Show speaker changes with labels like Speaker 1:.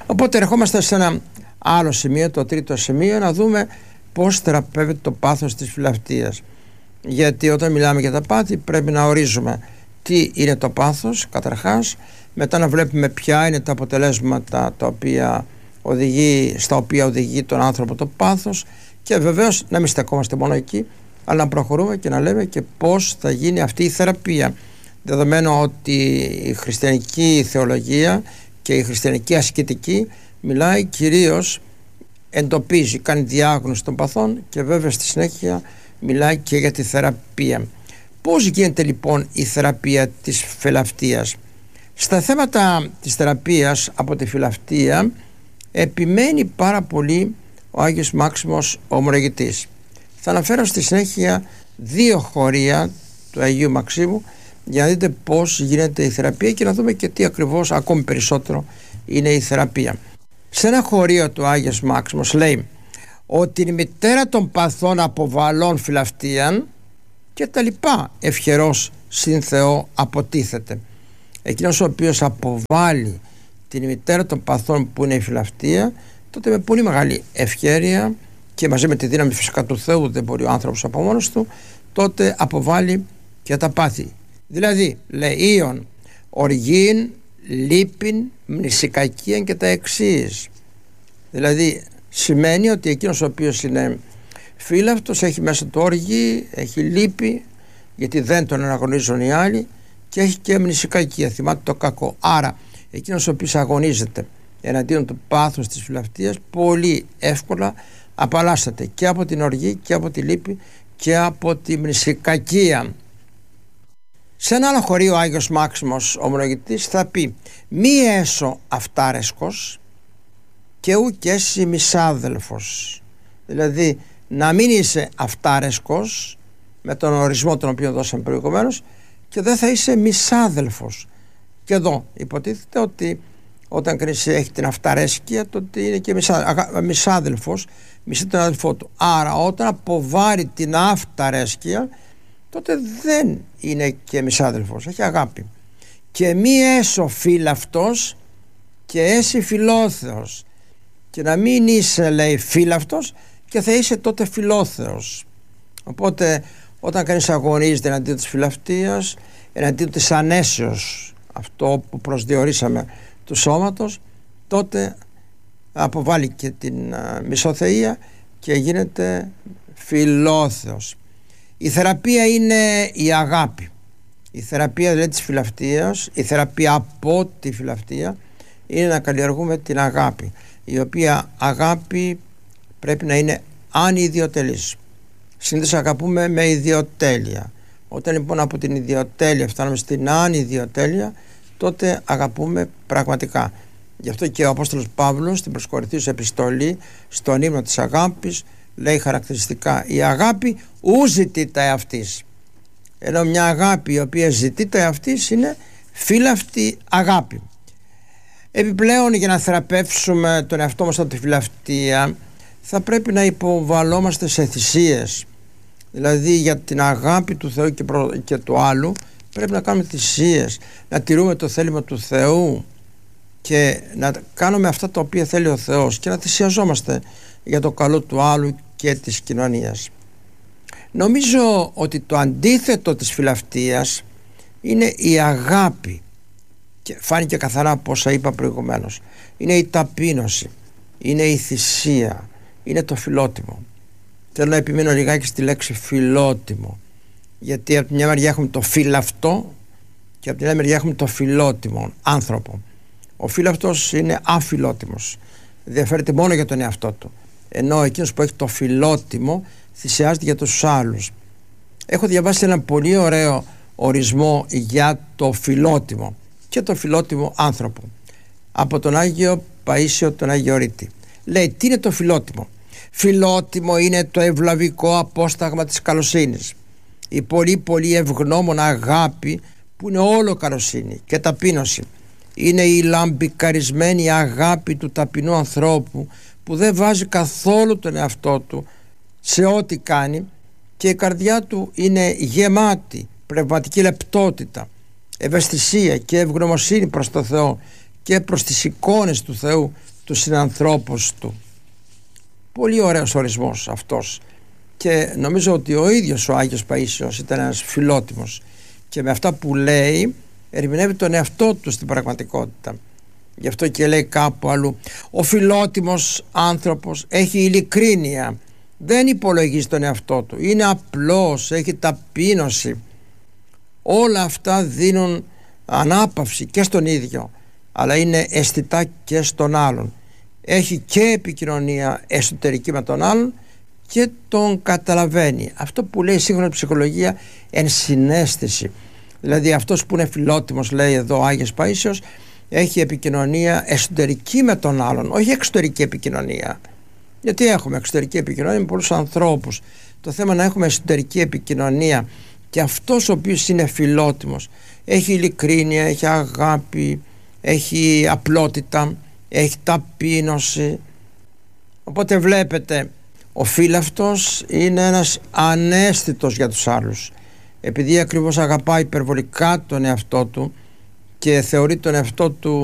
Speaker 1: Οπότε ερχόμαστε σε ένα άλλο σημείο, το τρίτο σημείο, να δούμε πώς θεραπεύεται το πάθος της φιλαυτίας. Γιατί όταν μιλάμε για τα πάθη πρέπει να ορίζουμε τι είναι το πάθος καταρχάς, μετά να βλέπουμε ποια είναι τα αποτελέσματα στα οποία οδηγεί τον άνθρωπο το πάθος, και βεβαίως να μην στεκόμαστε μόνο εκεί, αλλά να προχωρούμε και να λέμε και πώς θα γίνει αυτή η θεραπεία, δεδομένου ότι η χριστιανική θεολογία και η χριστιανική ασκητική μιλάει κυρίως, εντοπίζει, κάνει διάγνωση των παθών και βέβαια στη συνέχεια μιλάει και για τη θεραπεία. Πώς γίνεται λοιπόν η θεραπεία της φιλαυτίας? Στα θέματα της θεραπείας από τη φιλαυτία επιμένει πάρα πολύ ο Άγιος Μάξιμος ο Ομολογητής. Θα αναφέρω στη συνέχεια 2 χωρία του Αγίου Μαξίμου για να δείτε πώς γίνεται η θεραπεία και να δούμε και τι ακριβώς ακόμη περισσότερο είναι η θεραπεία. Σε ένα χωρίο του Άγιος Μάξιμος λέει ότι η μητέρα των παθών αποβαλών φιλαυτίαν και τα λοιπά ευχερός συν Θεό αποτίθεται. Εκείνος ο οποίος αποβάλλει την μητέρα των παθών που είναι η φιλαυτία, τότε με πολύ μεγάλη ευχέρεια και μαζί με τη δύναμη φυσικά του Θεού, δεν μπορεί ο άνθρωπος από μόνος του, τότε αποβάλλει και τα πάθη. Δηλαδή λεΐον, οργήν, λύπην, μνησικακίαν και τα εξής. Δηλαδή σημαίνει ότι εκείνος ο οποίος είναι φύλαυτος έχει μέσα του όργη, έχει λύπη γιατί δεν τον αναγνωρίζουν οι άλλοι, και έχει και μνησικακία, θυμάται το κακό. Άρα εκείνος ο οποίος αγωνίζεται εναντίον του πάθους της φιλαυτίας πολύ εύκολα απαλλάσσεται και από την οργή και από τη λύπη και από τη μνησικακία. Σε ένα άλλο χωρίο ο Άγιος Μάξιμος ο Ομολογητής θα πει μη έσω αυτάρεσκος και ου και έσυ μισάδελφος. Δηλαδή να μην είσαι αυτάρεσκος με τον ορισμό τον οποίο δώσαμε προηγουμένως και δεν θα είσαι μισάδελφος. Και εδώ υποτίθεται ότι όταν κανείς έχει την αυταρέσκεια τότε είναι και μισάδελφος, μισεί τον αδελφό του. Άρα όταν αποβάρει την αυταρέσκεια τότε δεν είναι και μισάδελφος, έχει αγάπη. Και μη έσω φύλαυτος και έσυ φιλόθεος. Και να μην είσαι, λέει, φύλαυτος και θα είσαι τότε φιλόθεος. Οπότε όταν κανείς αγωνίζεται εναντίον της φιλαυτίας, εναντίον της ανέσεως, αυτό που προσδιορίσαμε του σώματος, τότε αποβάλλει και την μισοθεία και γίνεται φιλόθεος. Η θεραπεία είναι η αγάπη. Η θεραπεία δηλαδή της φιλαυτίας, η θεραπεία από τη φιλαυτία είναι να καλλιεργούμε την αγάπη, η οποία αγάπη πρέπει να είναι ανιδιοτελής. Συνήθως αγαπούμε με ιδιοτέλεια. Όταν λοιπόν από την ιδιοτέλεια φτάνουμε στην ανιδιοτέλεια, τότε αγαπούμε πραγματικά. Γι' αυτό και ο Απόστολος Παύλος στην προς Κορινθίους επιστολή, στον ύμνο της αγάπης, λέει χαρακτηριστικά η αγάπη ου ζητείται εαυτής. Ενώ μια αγάπη η οποία ζητείται εαυτής είναι φύλαυτη αγάπη. Επιπλέον, για να θεραπεύσουμε τον εαυτό μας από τη φιλαυτία, θα πρέπει να υποβαλόμαστε σε θυσίες. Δηλαδή για την αγάπη του Θεού και του άλλου πρέπει να κάνουμε θυσίες, να τηρούμε το θέλημα του Θεού και να κάνουμε αυτά τα οποία θέλει ο Θεός και να θυσιαζόμαστε για το καλό του άλλου και της κοινωνίας. Νομίζω ότι το αντίθετο της φιλαυτίας είναι η αγάπη, και φάνηκε καθαρά από όσα είπα προηγουμένως. Είναι η ταπείνωση, είναι η θυσία, είναι το φιλότιμο. Θέλω να επιμείνω λιγάκι στη λέξη φιλότιμο, γιατί από τη μια μεριά έχουμε το φιλαυτό και από την άλλη μεριά έχουμε το φιλότιμο άνθρωπο. Ο φιλαυτός είναι αφιλότιμος, διαφέρεται μόνο για τον εαυτό του, ενώ εκείνος που έχει το φιλότιμο θυσιάζεται για τους άλλους. Έχω διαβάσει ένα πολύ ωραίο ορισμό για το φιλότιμο και το φιλότιμο άνθρωπο από τον Άγιο Παΐσιο τον Αγιορείτη. Λέει, τι είναι το φιλότιμο? Φιλότιμο είναι το ευλαβικό απόσταγμα της καλοσύνης, η πολύ πολύ ευγνώμων αγάπη που είναι όλο καλοσύνη και ταπείνωση. Είναι η λαμπικαρισμένη αγάπη του ταπεινού ανθρώπου που δεν βάζει καθόλου τον εαυτό του σε ό,τι κάνει και η καρδιά του είναι γεμάτη πνευματική λεπτότητα, ευαισθησία και ευγνωμοσύνη προς το Θεό και προς τις εικόνες του Θεού τους συνανθρώπους του. Πολύ ωραίος ορισμός αυτός, και νομίζω ότι ο ίδιος ο Άγιος Παΐσιος ήταν ένας φιλότιμος και με αυτά που λέει ερμηνεύει τον εαυτό του στην πραγματικότητα. Γι' αυτό και λέει κάπου αλλού: ο φιλότιμος άνθρωπος έχει ειλικρίνεια, δεν υπολογίζει τον εαυτό του, είναι απλός, έχει ταπείνωση. Όλα αυτά δίνουν ανάπαυση και στον ίδιο, αλλά είναι αισθητά και στον άλλον. Έχει και επικοινωνία εσωτερική με τον άλλον και τον καταλαβαίνει. Αυτό που λέει σύγχρονη ψυχολογία ενσυναίσθηση. Δηλαδή αυτός που είναι φιλότιμος, λέει εδώ ο Άγιος Παΐσιος, έχει επικοινωνία εσωτερική με τον άλλον, όχι εξωτερική επικοινωνία. Γιατί έχουμε εξωτερική επικοινωνία με πολλούς ανθρώπους. Το θέμα είναι να έχουμε εσωτερική επικοινωνία. Και αυτός ο οποίος είναι φιλότιμος έχει ειλικρίνεια, έχει αγάπη, έχει απλότητα, έχει ταπείνωση. Οπότε βλέπετε, ο φίλαυτος είναι ένας αναίσθητος για τους άλλους. Επειδή ακριβώς αγαπάει υπερβολικά τον εαυτό του και θεωρεί τον εαυτό του